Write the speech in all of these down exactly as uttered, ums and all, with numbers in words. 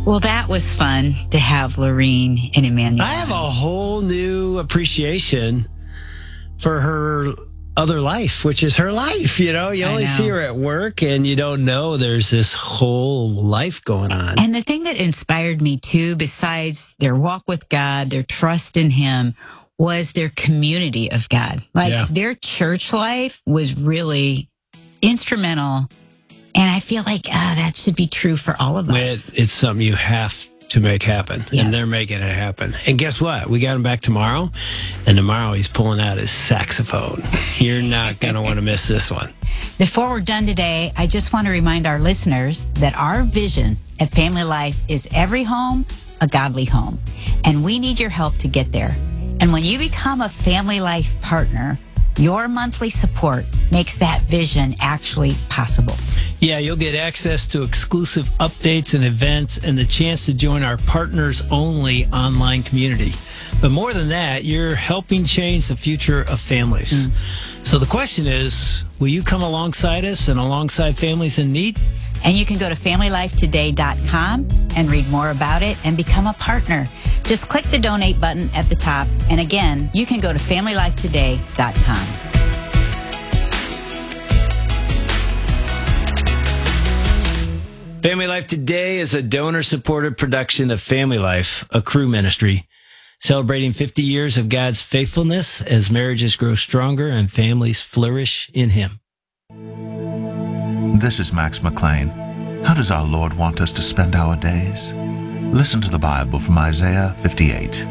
Well, that was fun to have Lorene and Emmanuel. I have a whole new appreciation for her other life, which is her life. You know, you I only know. see her at work and you don't know there's this whole life going on. And the thing that inspired me too, besides their walk with God, their trust in Him, was their community of God. Like Yeah. their church life was really instrumental. And I feel like ah, that should be true for all of us. It, it's something you have to make happen, Yeah. and they're making it happen. And guess what? We got him back tomorrow, and tomorrow he's pulling out his saxophone. You're not going to want to miss this one. Before we're done today, I just want to remind our listeners that our vision at Family Life is every home, a godly home. And we need your help to get there. And when you become a Family Life partner, your monthly support makes that vision actually possible. Yeah, you'll get access to exclusive updates and events and the chance to join our partners-only online community. But more than that, you're helping change the future of families. Mm. So the question is, will you come alongside us and alongside families in need? And you can go to family life today dot com and read more about it and become a partner. Just click the donate button at the top. And again, you can go to family life today dot com. Family Life Today is a donor-supported production of Family Life, a crew ministry, celebrating fifty years of God's faithfulness as marriages grow stronger and families flourish in Him. This is Max McLean. How does our Lord want us to spend our days? Listen to the Bible from Isaiah fifty-eight.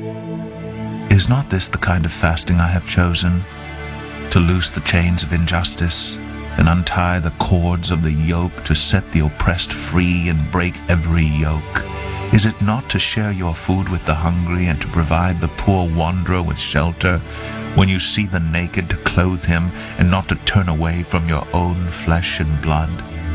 Is not this the kind of fasting I have chosen? To loose the chains of injustice and untie the cords of the yoke, to set the oppressed free and break every yoke? Is it not to share your food with the hungry and to provide the poor wanderer with shelter? When you see the naked, to clothe him, and not to turn away from your own flesh and blood?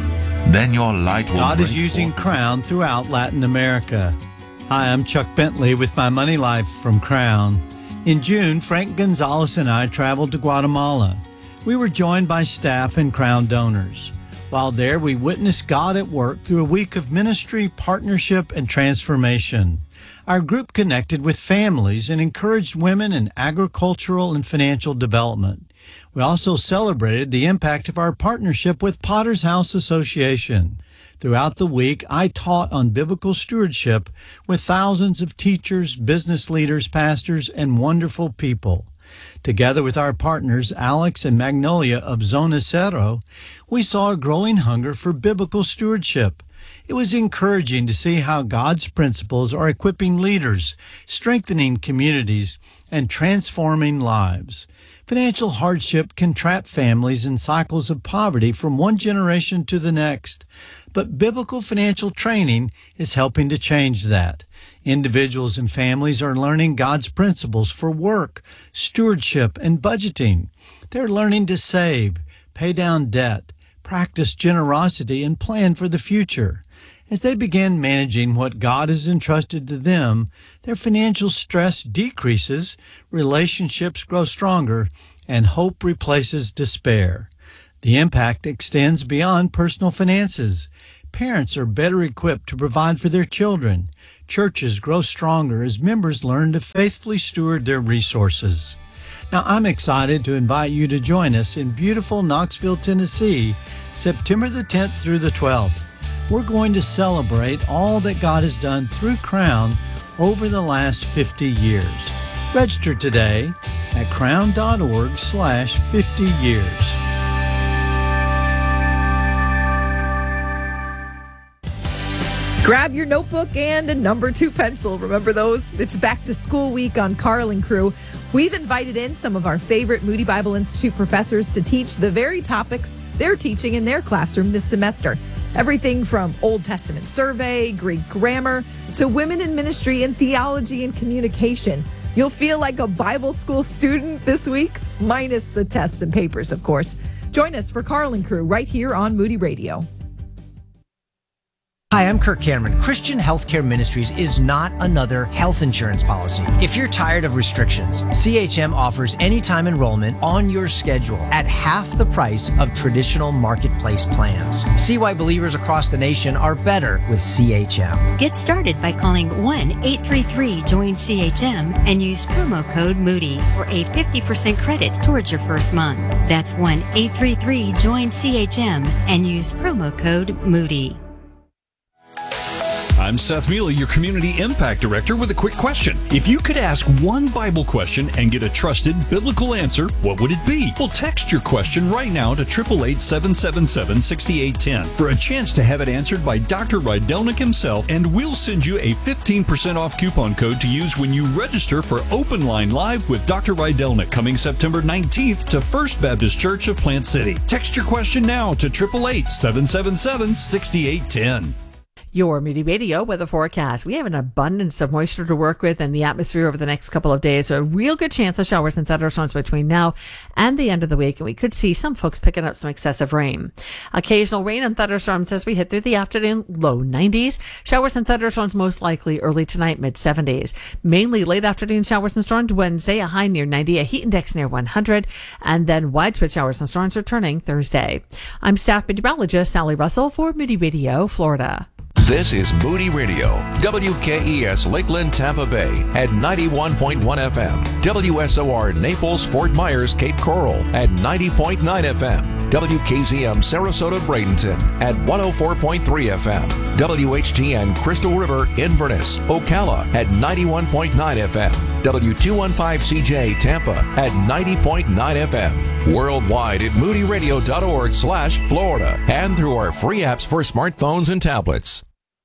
Then your light will God is break using forth. Crown throughout Latin America. Hi, I'm Chuck Bentley with my Money Life from Crown. In June, Frank Gonzalez and I traveled to Guatemala. We were joined by staff and Crown donors. While there, we witnessed God at work through a week of ministry, partnership, and transformation. Our group connected with families and encouraged women in agricultural and financial development. We also celebrated the impact of our partnership with Potter's House Association. Throughout the week, I taught on biblical stewardship with thousands of teachers, business leaders, pastors, and wonderful people. Together with our partners, Alex and Magnolia of Zona Cero, we saw a growing hunger for biblical stewardship. It was encouraging to see how God's principles are equipping leaders, strengthening communities, and transforming lives. Financial hardship can trap families in cycles of poverty from one generation to the next. But biblical financial training is helping to change that. Individuals and families are learning God's principles for work, stewardship, and budgeting. They're learning to save, pay down debt, practice generosity, and plan for the future. As they begin managing what God has entrusted to them, their financial stress decreases, relationships grow stronger, and hope replaces despair. The impact extends beyond personal finances. Parents are better equipped to provide for their children. Churches grow stronger as members learn to faithfully steward their resources. Now, I'm excited to invite you to join us in beautiful Knoxville, Tennessee, September the tenth through the twelfth. We're going to celebrate all that God has done through Crown over the last fifty years. Register today at crown.org slash 50 years. Grab your notebook and a number two pencil. Remember those? It's back to school week on Carl and Crew. We've invited in some of our favorite Moody Bible Institute professors to teach the very topics they're teaching in their classroom this semester. Everything from Old Testament survey, Greek grammar, to women in ministry and theology and communication. You'll feel like a Bible school student this week, minus the tests and papers, of course. Join us for Carl and Crew right here on Moody Radio. Hi, I'm Kirk Cameron. Christian Healthcare Ministries is not another health insurance policy. If you're tired of restrictions, C H M offers anytime enrollment on your schedule at half the price of traditional marketplace plans. See why believers across the nation are better with C H M. Get started by calling one eight three three join C H M and use promo code Moody for a fifty percent credit towards your first month. That's one eight three three join C H M and use promo code Moody. I'm Seth Mealy, your Community Impact Director, with a quick question. If you could ask one Bible question and get a trusted biblical answer, what would it be? Well, text your question right now to eight eight eight, seven seven seven, six eight one zero for a chance to have it answered by Doctor Rydelnik himself, and we'll send you a fifteen percent off coupon code to use when you register for Open Line Live with Doctor Rydelnik coming September nineteenth to First Baptist Church of Plant City. Text your question now to eight eight eight, seven seven seven, six eight one zero. Your Moody Radio weather forecast. We have an abundance of moisture to work with in the atmosphere over the next couple of days. So a real good chance of showers and thunderstorms between now and the end of the week. And we could see some folks picking up some excessive rain. Occasional rain and thunderstorms as we hit through the afternoon, low nineties. Showers and thunderstorms most likely early tonight, mid seventies. Mainly late afternoon showers and storms Wednesday, a high near ninety, a heat index near one hundred. And then widespread showers and storms returning Thursday. I'm staff meteorologist Sally Russell for Moody Radio, Florida. This is Moody Radio, W K E S Lakeland, Tampa Bay at ninety-one point one F M, W S O R Naples, Fort Myers, Cape Coral at ninety point nine F M, W K Z M Sarasota, Bradenton at one oh four point three F M, W H G N Crystal River, Inverness, Ocala at ninety-one point nine F M, W two fifteen C J Tampa at ninety point nine F M, worldwide at moodyradio.org slash Florida, and through our free apps for smartphones and tablets.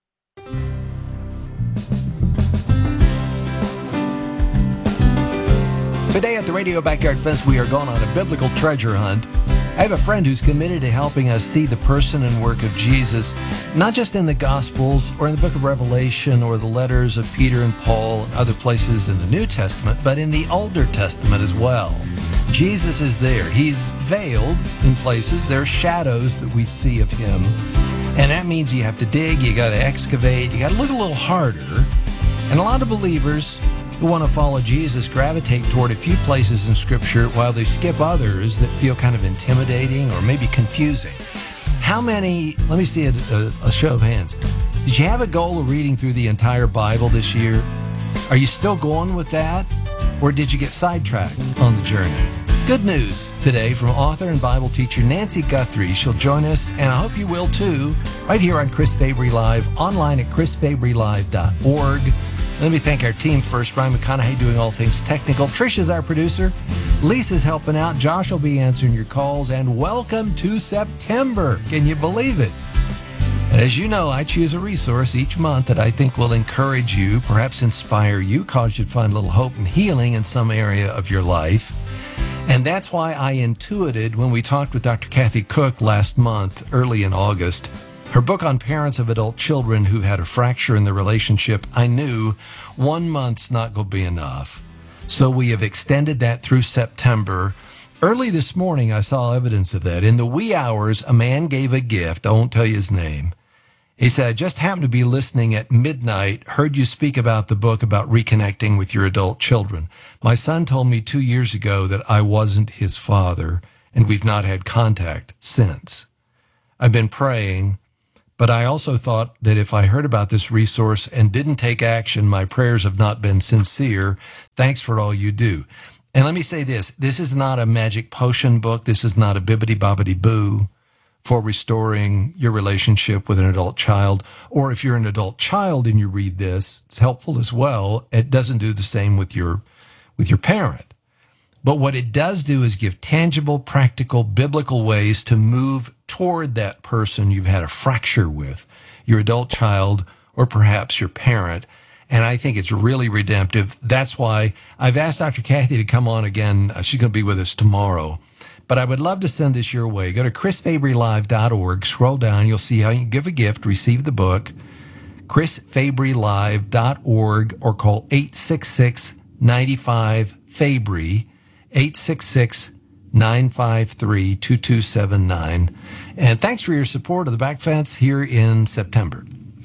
Today at the Radio Backyard Fence, we are going on a biblical treasure hunt. I have a friend who's committed to helping us see the person and work of Jesus, not just in the Gospels or in the book of Revelation or the letters of Peter and Paul and other places in the New Testament, but in the Older Testament as well. Jesus is there. He's veiled in places. There are shadows that we see of him. And that means you have to dig, you got to excavate, you got to look a little harder. And a lot of believers who want to follow Jesus gravitate toward a few places in Scripture while they skip others that feel kind of intimidating or maybe confusing. How many, let me see a, a, a show of hands. Did you have a goal of reading through the entire Bible this year? Are you still going with that? Or did you get sidetracked on the journey? Good news today from author and Bible teacher Nancy Guthrie. She'll join us, and I hope you will too, right here on Chris Fabry Live, online at chris fabry live dot org. Let me thank our team first. Brian McConaughey doing all things technical. Trisha's our producer. Lisa's helping out. Josh will be answering your calls. And welcome to September. Can you believe it? And as you know, I choose a resource each month that I think will encourage you, perhaps inspire you, cause you to find a little hope and healing in some area of your life. And that's why I intuited when we talked with Doctor Kathy Cook last month, early in August. Her book on parents of adult children who had a fracture in the relationship, I knew one month's not going to be enough. So we have extended that through September. Early this morning, I saw evidence of that. In the wee hours, a man gave a gift. I won't tell you his name. He said, I just happened to be listening at midnight, heard you speak about the book about reconnecting with your adult children. My son told me two years ago that I wasn't his father, and we've not had contact since. I've been praying, but I also thought that if I heard about this resource and didn't take action, my prayers have not been sincere. Thanks for all you do. And let me say this, this is not a magic potion book. This is not a bibbidi-bobbidi-boo for restoring your relationship with an adult child. Or if you're an adult child and you read this, it's helpful as well. It doesn't do the same with your, with your parent. But what it does do is give tangible, practical, biblical ways to move toward that person you've had a fracture with, your adult child, or perhaps your parent. And I think it's really redemptive. That's why I've asked Doctor Kathy to come on again. She's going to be with us tomorrow. But I would love to send this your way. Go to chris fabry live dot org. Scroll down. You'll see how you can give a gift, receive the book. chris fabry live dot org, or call eight six six, nine five, Fabry, eight six six, nine five three, two two seven nine. And thanks for your support of the Back Fence here in September.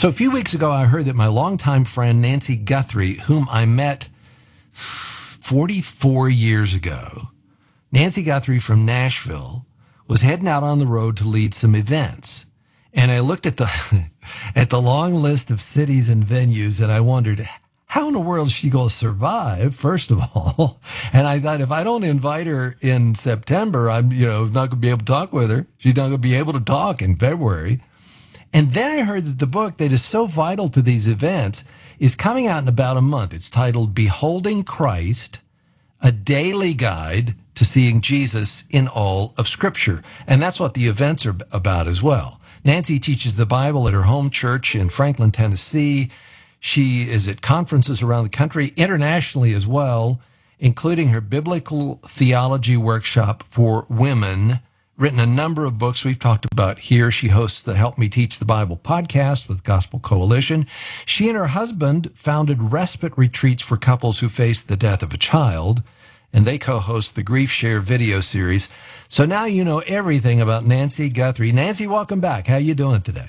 So a few weeks ago, I heard that my longtime friend Nancy Guthrie, whom I met forty-four years ago, Nancy Guthrie from Nashville, was heading out on the road to lead some events. And I looked at the at the long list of cities and venues, and I wondered, how in the world is she going to survive, first of all? And I thought, if I don't invite her in September, I'm, you know, not going to be able to talk with her. She's not going to be able to talk in February. And then I heard that the book that is so vital to these events is coming out in about a month. It's titled Beholding Christ, a Daily Guide to Seeing Jesus in All of Scripture. And that's what the events are about as well. Nancy teaches the Bible at her home church in Franklin, Tennessee. She is at conferences around the country, internationally as well, including her biblical theology workshop for women, written a number of books we've talked about here. She hosts the Help Me Teach the Bible podcast with Gospel Coalition. She and her husband founded respite retreats for couples who face the death of a child, and they co-host the Grief Share video series. So now you know everything about Nancy Guthrie. Nancy, welcome back. How you doing today?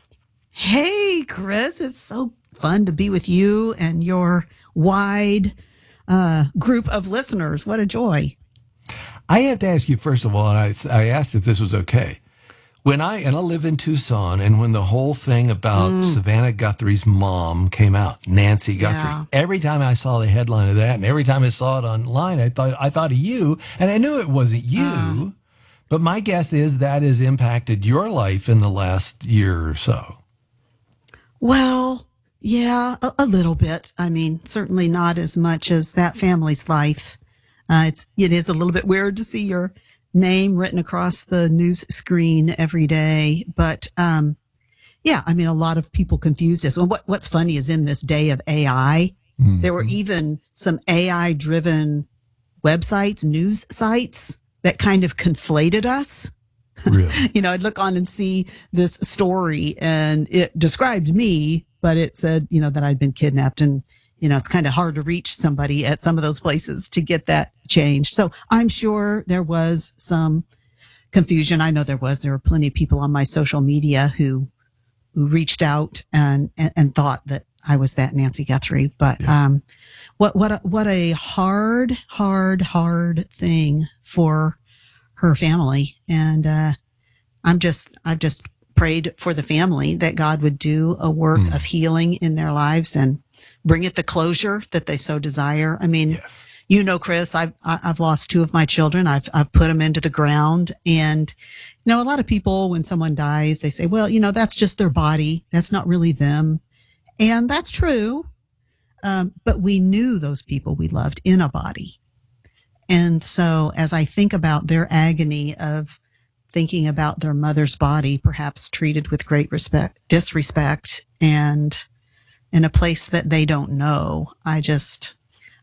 Hey, Chris, it's so fun to be with you and your wide uh, group of listeners. What a joy. I have to ask you, first of all, and I, I asked if this was okay. When I, and I live in Tucson, and when the whole thing about mm. Savannah Guthrie's mom came out, Nancy Guthrie, yeah. every time I saw the headline of that, and every time I saw it online, I thought, I thought of you, and I knew it wasn't you, uh. but my guess is that has impacted your life in the last year or so. Well, yeah, a, a little bit. I mean, certainly not as much as that family's life. Uh, it's, it is a little bit weird to see your name written across the news screen every day. But, um, yeah, I mean, a lot of people confused us. Well, what, what's funny is in this day of A I, mm-hmm. there were even some A I driven websites, news sites that kind of conflated us. Really? You know, I'd look on and see this story and it described me, but it said, you know, that I'd been kidnapped, and, you know, it's kind of hard to reach somebody at some of those places to get that changed. So I'm sure there was some confusion. I know there was. There were plenty of people on my social media who who reached out and and, and thought that I was that Nancy Guthrie. But yeah. um, what what a, what a hard, hard, hard thing for her family. And uh, I'm just I've just prayed for the family that God would do a work mm. of healing in their lives and bring it the closure that they so desire. I mean, yes. you know, Chris, I've, I've lost two of my children. I've, I've put them into the ground. And, you know, a lot of people, when someone dies, they say, well, you know, that's just their body. That's not really them. And that's true. Um, but we knew those people we loved in a body. And so as I think about their agony of thinking about their mother's body, perhaps treated with great respect, disrespect, and in a place that they don't know, I just,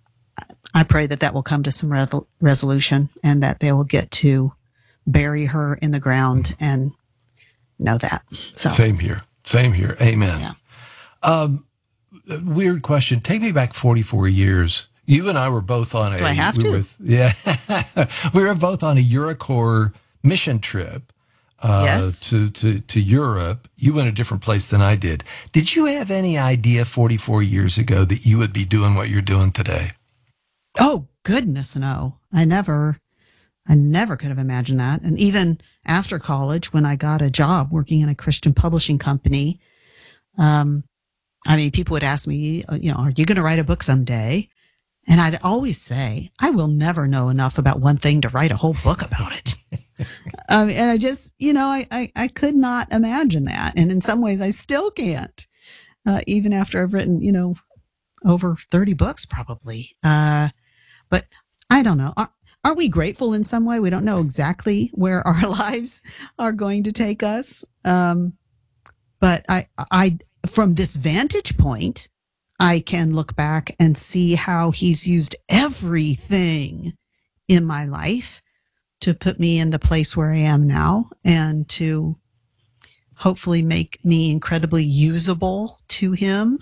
I pray that that will come to some re- resolution and that they will get to bury her in the ground and know that. So same here. Same here. Amen. Yeah. Um, weird question. Take me back forty-four years. You and I were both on a, Do I have we to? Were, yeah, we were both on a Eurocorps mission trip. Uh, yes. to, to, to Europe. You went a different place than I did. Did you have any idea forty-four years ago that you would be doing what you're doing today? Oh, goodness, no. I never, I never could have imagined that. And even after college, when I got a job working in a Christian publishing company, um, I mean, people would ask me, you know, are you going to write a book someday? And I'd always say, I will never know enough about one thing to write a whole book about it. Um, and I just, you know, I, I, I could not imagine that. And in some ways I still can't, uh, even after I've written, you know, over thirty books probably. Uh, but I don't know. Are, aren't we grateful in some way? We don't know exactly where our lives are going to take us. Um, but I, I, from this vantage point, I can look back and see how he's used everything in my life to put me in the place where I am now and to hopefully make me incredibly usable to him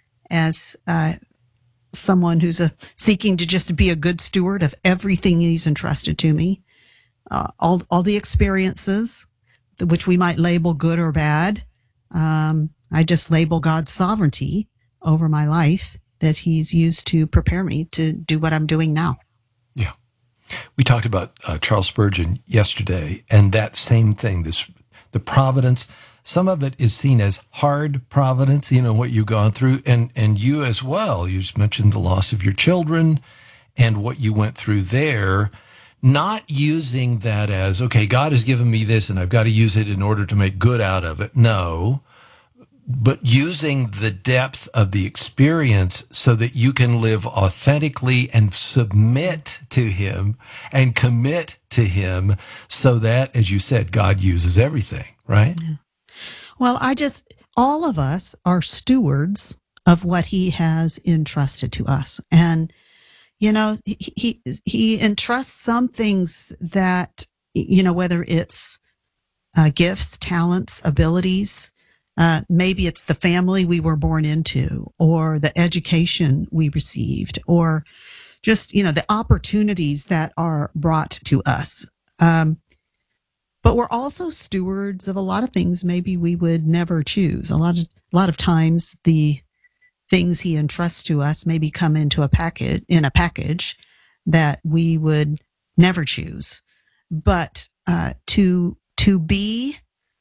as uh, someone who's a, seeking to just be a good steward of everything he's entrusted to me. Uh, all, all the experiences, which we might label good or bad, um, I just label God's sovereignty over my life that he's used to prepare me to do what I'm doing now. Yeah. We talked about uh, Charles Spurgeon yesterday, and that same thing, this the providence. Some of it is seen as hard providence, you know, what you've gone through, and, and you as well. You just mentioned the loss of your children and what you went through there, not using that as, okay, God has given me this and I've got to use it in order to make good out of it. No, but using the depth of the experience so that you can live authentically and submit to him and commit to him so that, as you said, God uses everything, right? Yeah. Well, I just, all of us are stewards of what he has entrusted to us. And, you know, he, he, he entrusts some things that, you know, whether it's uh, gifts, talents, abilities, uh, maybe it's the family we were born into, or the education we received, or just, you know, the opportunities that are brought to us. Um, But we're also stewards of a lot of things maybe we would never choose. A lot of a lot of times the things he entrusts to us maybe come into a packet in a package that we would never choose. But uh, to to be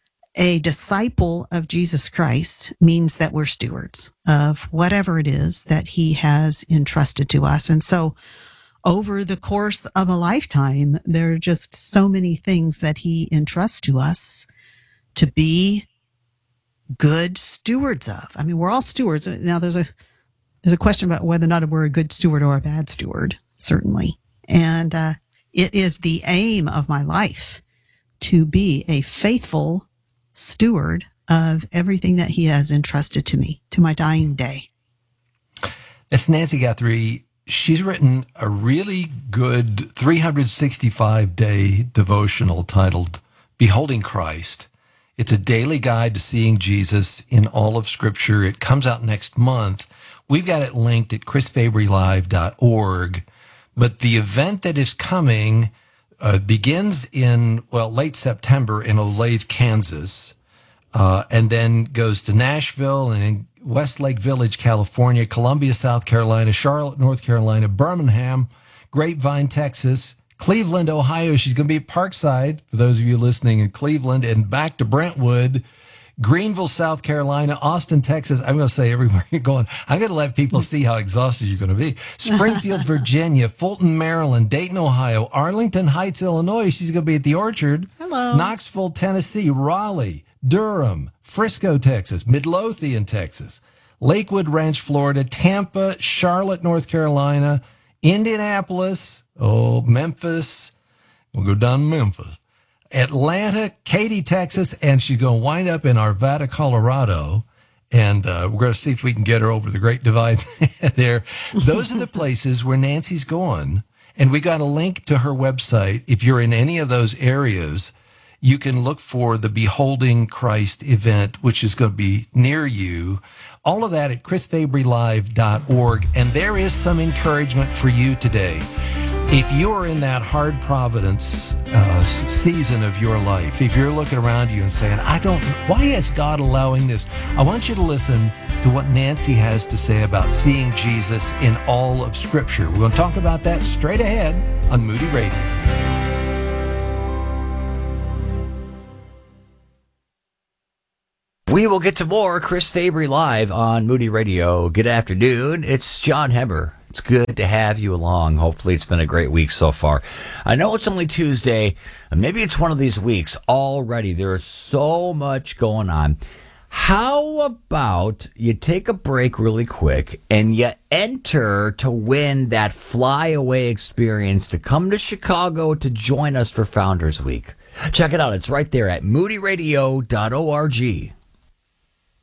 a disciple of Jesus Christ means that we're stewards of whatever it is that he has entrusted to us. And so over the course of a lifetime, there are just so many things that he entrusts to us to be good stewards of. I mean, we're all stewards. Now, there's a there's a question about whether or not we're a good steward or a bad steward, certainly. And uh, it is the aim of my life to be a faithful steward of everything that he has entrusted to me to my dying day. That's Nancy Guthrie. She's written a really good three hundred sixty-five day devotional titled Beholding Christ. It's a daily guide to seeing Jesus in all of Scripture. It comes out next month. We've got it linked at chris fabry live dot org. But the event that is coming uh, begins in, well, late September in Olathe, Kansas, uh, and then goes to Nashville and in Westlake Village, California, Columbia, South Carolina, Charlotte, North Carolina, Birmingham, Grapevine, Texas, Cleveland, Ohio. She's going to be at Parkside, for those of you listening in Cleveland, and back to Brentwood, Greenville, South Carolina, Austin, Texas. I'm going to say everywhere you're going. I'm going to let people see how exhausted you're going to be. Springfield, Virginia, Fulton, Maryland, Dayton, Ohio, Arlington Heights, Illinois. She's going to be at the Orchard. Hello. Knoxville, Tennessee, Raleigh, Durham, Frisco, Texas, Midlothian, Texas, Lakewood Ranch, Florida, Tampa, Charlotte, North Carolina, Indianapolis, oh, Memphis. We'll go down to Memphis. Atlanta, Katy, Texas, and she's going to wind up in Arvada, Colorado. And uh, we're going to see if we can get her over the Great Divide there. Those are the places where Nancy's going. And we got a link to her website. If you're in any of those areas, you can look for the Beholding Christ event, which is going to be near you. All of that at chris fabry live dot org. And there is some encouragement for you today. If you're in that hard providence uh, season of your life, if you're looking around you and saying, I don't, why is God allowing this? I want you to listen to what Nancy has to say about seeing Jesus in all of Scripture. We're going to talk about that straight ahead on Moody Radio. We will get to more Chris Fabry Live on Moody Radio. Good afternoon. It's John Hemmer. It's good to have you along. Hopefully it's been a great week so far. I know it's only Tuesday, and maybe it's one of these weeks already. There's so much going on. How about you take a break really quick and you enter to win that flyaway experience to come to Chicago to join us for Founders Week? Check it out. It's right there at moody radio dot org.